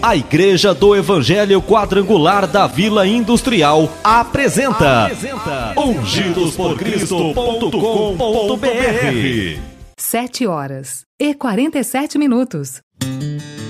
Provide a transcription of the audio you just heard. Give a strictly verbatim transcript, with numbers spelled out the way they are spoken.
A Igreja do Evangelho Quadrangular da Vila Industrial apresenta, apresenta ungidos por cristo ponto com ponto br. Sete horas e quarenta e sete minutos.